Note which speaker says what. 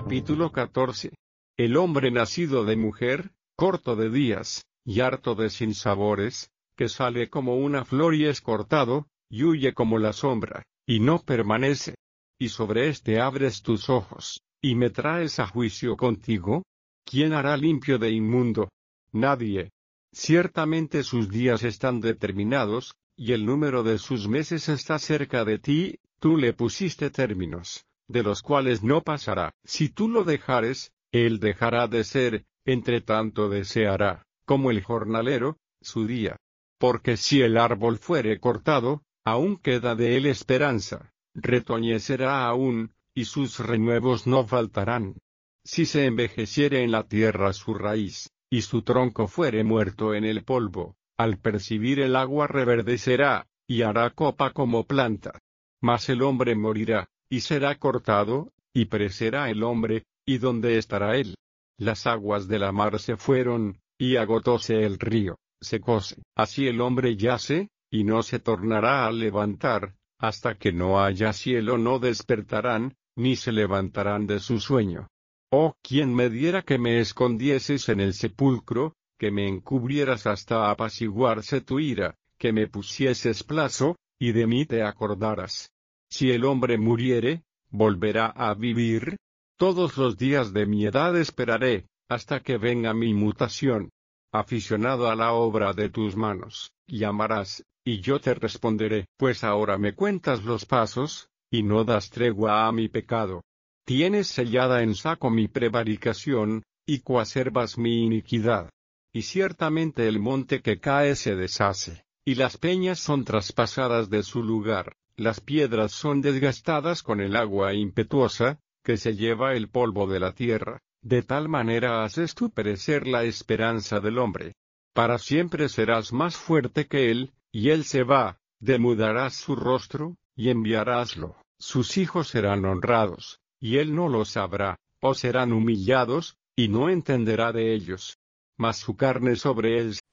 Speaker 1: Capítulo 14. El hombre nacido de mujer, corto de días, y harto de sinsabores, que sale como una flor y es cortado, y huye como la sombra, y no permanece. Y sobre éste abres tus ojos, y me traes a juicio contigo. ¿Quién hará limpio de inmundo? Nadie. Ciertamente sus días están determinados, y el número de sus meses está cerca de ti, tú le pusiste términos, de los cuales no pasará. Si tú lo dejares, él dejará de ser, entre tanto deseará, como el jornalero, su día. Porque si el árbol fuere cortado, aún queda de él esperanza, retoñecerá aún, y sus renuevos no faltarán. Si se envejeciere en la tierra su raíz, y su tronco fuere muerto en el polvo, al percibir el agua reverdecerá, y hará copa como planta. Mas el hombre morirá, y será cortado, y perecerá el hombre, ¿y dónde estará él? Las aguas de la mar se fueron, y agotóse el río, secóse. Así el hombre yace, y no se tornará a levantar, hasta que no haya cielo no despertarán, ni se levantarán de su sueño. Oh, quien me diera que me escondieses en el sepulcro, que me encubrieras hasta apaciguarse tu ira, que me pusieses plazo, y de mí te acordaras. Si el hombre muriere, ¿volverá a vivir? Todos los días de mi edad esperaré, hasta que venga mi mutación. Aficionado a la obra de tus manos, llamarás, y yo te responderé. Pues ahora me cuentas los pasos, y no das tregua a mi pecado. Tienes sellada en saco mi prevaricación, y coacervas mi iniquidad. Y ciertamente el monte que cae se deshace, y las peñas son traspasadas de su lugar, las piedras son desgastadas con el agua impetuosa, que se lleva el polvo de la tierra, de tal manera haces tú perecer la esperanza del hombre. Para siempre serás más fuerte que él, y él se va, demudarás su rostro, y enviaráslo, sus hijos serán honrados, y él no lo sabrá, o serán humillados, y no entenderá de ellos. Mas su carne sobre él